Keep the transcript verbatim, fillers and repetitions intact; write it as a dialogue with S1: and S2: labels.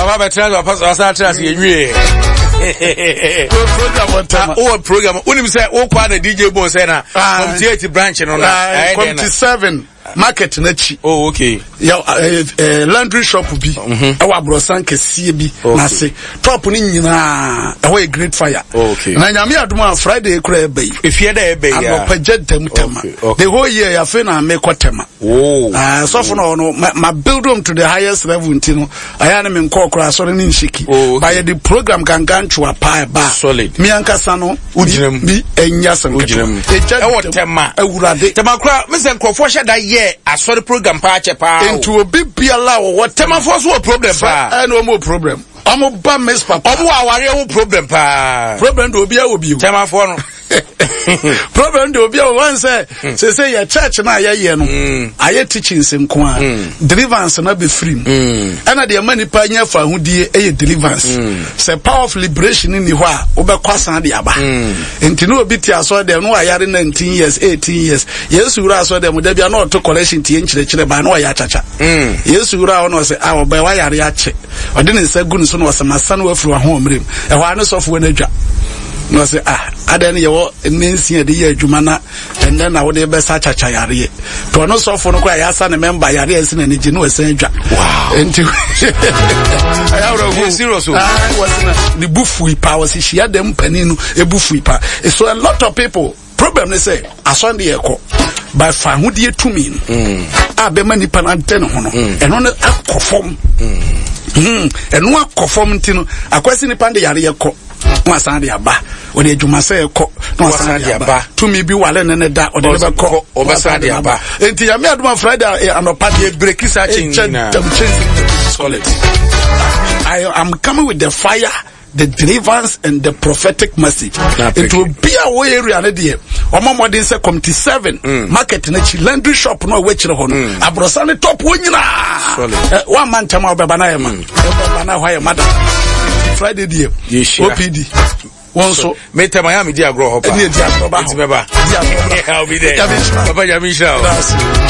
S1: Papa betra papa asa trans ye nwie.
S2: Program on time.
S1: Oh program. Unim say wo kwa na D J Bo say na from T H branch no na.
S2: twenty-seven market na chi.
S1: Oh okay.
S2: Ya eh laundry shop bi. E wa brosan kese bi na se. Top ni nyina e wa great fire.
S1: Okay.
S2: Na nyame adom Friday kura e bay.
S1: If you there e bay ya.
S2: Ano pajedem tema. The whole year ya fe na me kwatema.
S1: Oh.
S2: Ah so for no no my build them to the highest level ntino. Aya na me nkọ kura so ni nshiki. By the program gangan to apa ba.
S1: Solid.
S2: Mi ankasa no bi enya san.
S1: Ujinem. E wo tema.
S2: Ewurade.
S1: Tema kura me se nkofo hye da ye asori program pa che pa.
S2: Into obi biala wo what
S1: tema for so problem pa.
S2: Eh no more problem. Omo ba miss papa.
S1: Omo aware wo problem pa.
S2: Problem do obi a obi o.
S1: Tema for no.
S2: Problem do obi a one say say say your church na ye ye no. Aye teachings nko a. Deliverance na be free. And na the money pa nya fa hudie e deliverance. Say power of liberation ni ho a wo be kwasan de aba. Enti no obi ti aso de no ayare nineteen years eighteen years. Yesu ura aso de mo da bia no to collection tie nchire chire ba no ya chacha. Yesu ura ono say ah oba wa yare ya che. Ode ne nsa gu no so no wasama no afuru ho omrem. E ho anu sofo na dwa. No say ah adan ye wo nensia de ye adwuma na and then na wo de be sa chacha yare. To no sofo no kwa ya sa ne member yare esi na ne ji no esan dwa.
S1: Wow.
S2: Enti ayawro go
S1: serious.
S2: Ah was na the bufu ipa was she had them paninu e bufu ipa. So a lot of people problem they say asonde ye ko by fa hudie tumi mm a be mani pa na den ho no eno na akofom mm eno akofom ntino akwasi ni pande yare ye ko no asan de aba o de adwuma se ye ko no asan de aba tumi bi wale ne ne da o de be ko
S1: o be san de aba
S2: enti ya me aduma Friday anopa de
S1: break searching na
S2: I am coming with the fire, the deliverance and the prophetic message. It will be a way area na there. Omo modern say community seven market na chi laundry shop no we chire ho no. Abrosane top wo nyina. One man chama obeba na yema. Obeba na ho ya madam. Friday there. O P D. One so
S1: me tell Miami dia grow up.
S2: Dia dia ba.
S1: I'll be there. Papa Yamisha.